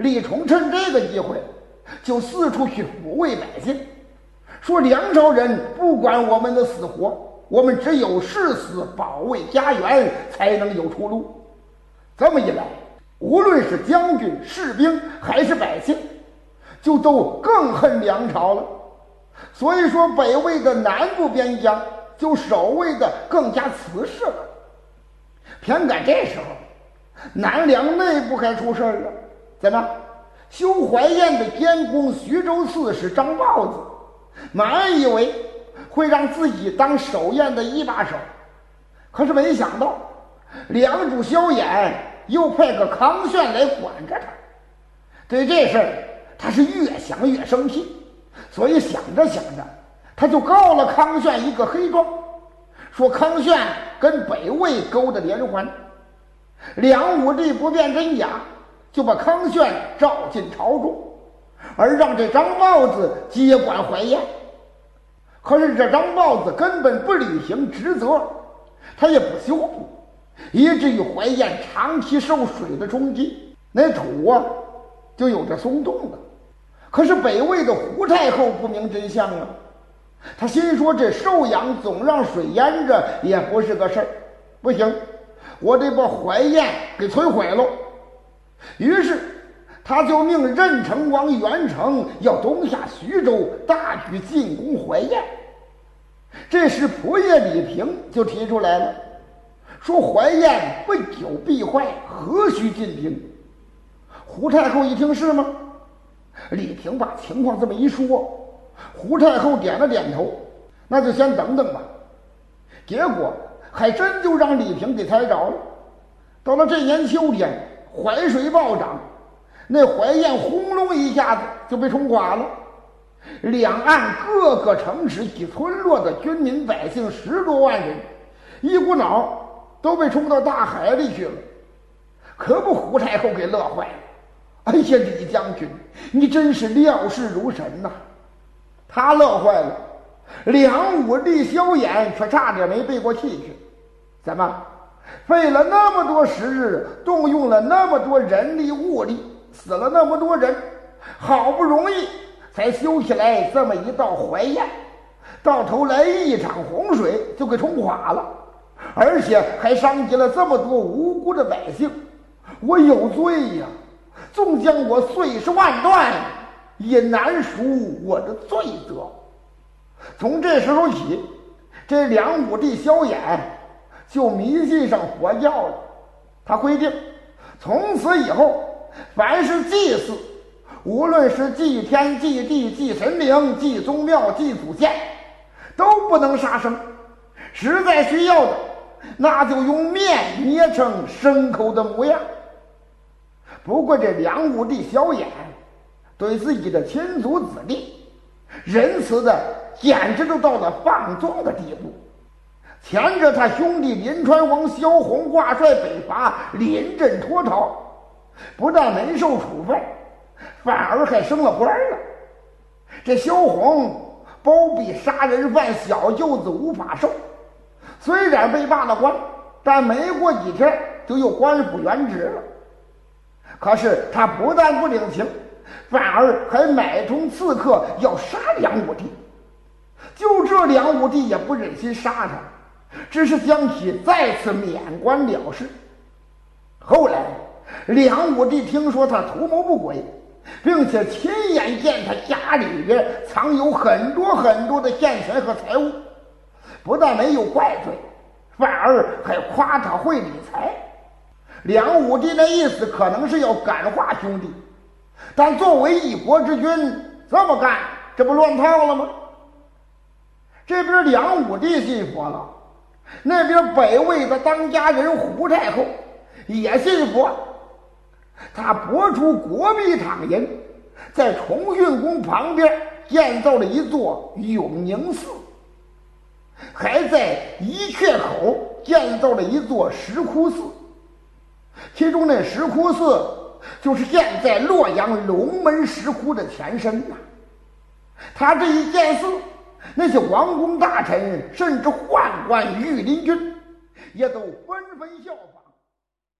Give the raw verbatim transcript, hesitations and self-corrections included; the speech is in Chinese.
李崇趁这个机会就四处去抚慰百姓，说梁朝人不管我们的死活，我们只有誓死保卫家园才能有出路。这么一来，无论是将军士兵还是百姓，就都更恨梁朝了。所以说北魏的南部边疆就守卫的更加瓷实了。偏赶这时候南梁内部还出事了。怎么？修淮堰的监工徐州刺史张豹子满以为会让自己当守堰的一把手，可是没想到梁主萧衍又派个康炫来管着他。对这事儿他是越想越生气，所以想着想着他就告了康炫一个黑状，说康炫跟北魏勾的连环。梁武帝不辨真假，就把康炫召进朝中，而让这张豹子接管淮堰。可是这张豹子根本不履行职责，他也不修补，以至于淮堰长期受水的冲击，那土啊就有着松动了。可是北魏的胡太后不明真相啊，他心说这寿阳总让水淹着也不是个事儿，不行，我得把淮堰给摧毁了。于是他就命任城王元成要东下徐州，大举进攻淮堰。这时仆射李平就提出来了，说淮堰不久必坏，何须进兵？胡太后一听是吗？李平把情况这么一说，胡太后点了点头，那就先等等吧。结果还真就让李平给猜着了。到了这年秋天，淮水暴涨，那淮堰轰隆一下子就被冲垮了，两岸各个城市及村落的军民百姓十多万人，一股脑都被冲到大海里去了。可不，胡太后给乐坏了。哎呀，李将军，你真是料事如神呐！他乐坏了，梁武帝萧衍却差点没背过气去。怎么？费了那么多时日，动用了那么多人力物力，死了那么多人，好不容易才修起来这么一道淮堰，到头来一场洪水就给冲垮了，而且还伤及了这么多无辜的百姓，我有罪呀！纵将我碎尸万段，也难赎我的罪责。从这时候起，这梁武帝萧衍就迷信上佛教了。他规定，从此以后，凡是祭祀，无论是祭天、祭地、祭神灵、祭宗庙、祭祖先，都不能杀生。实在需要的，那就用面捏成牲口的模样。不过这梁武帝萧衍对自己的亲族子弟仁慈的简直都到了放纵的地步。前着他兄弟临川王萧红挂帅北伐，临阵脱逃，不但没受处分，反而还升了官了。这萧红包庇杀人犯小舅子吴法寿，虽然被罢了官，但没过几天就又官复原职了。可是他不但不领情，反而还买通刺客要杀梁武帝。就这梁武帝也不忍心杀他，只是将其再次免官了事。后来梁武帝听说他图谋不轨，并且亲眼见他家里边藏有很多很多的现钱和财物，不但没有怪罪，反而还夸他会理财。梁武帝的意思可能是要感化兄弟，但作为一国之君，这么干，这不乱套了吗？这边梁武帝信佛了，那边北魏的当家人胡太后也信佛。他拨出国币躺银，在崇训宫旁边建造了一座永宁寺，还在一阙口建造了一座石窟寺。其中那石窟寺就是现在洛阳龙门石窟的前身呐、啊。他这一建寺，那些王公大臣甚至宦官御林军也都纷纷效仿。